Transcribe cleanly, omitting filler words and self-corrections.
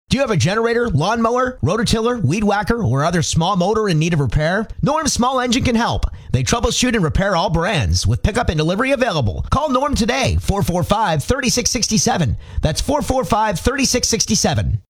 Do you have a generator, lawnmower, rototiller, weed whacker, or other small motor in need of repair? Norm Small Engine can help. They troubleshoot and repair all brands with pickup and delivery available. Call Norm today, 445-3667. That's 445-3667.